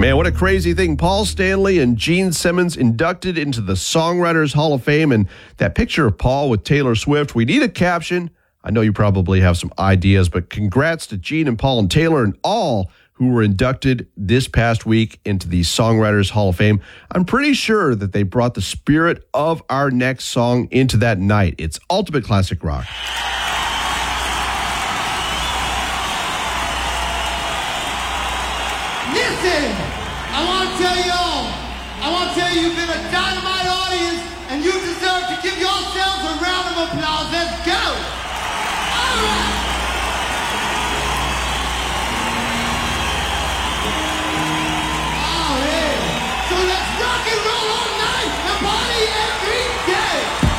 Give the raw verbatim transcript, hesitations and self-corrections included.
Man, what a crazy thing. Paul Stanley and Gene Simmons inducted into the Songwriters Hall of Fame. And that picture of Paul with Taylor Swift, we need a caption. I know you probably have some ideas, but congrats to Gene and Paul and Taylor and all who were inducted this past week into the Songwriters Hall of Fame. I'm pretty sure that they brought the spirit of our next song into that night. It's ultimate classic rock. Listen, I want to tell you all, I want to tell you you've been a dynamite audience and you deserve to give yourselves a round of applause. Let's go.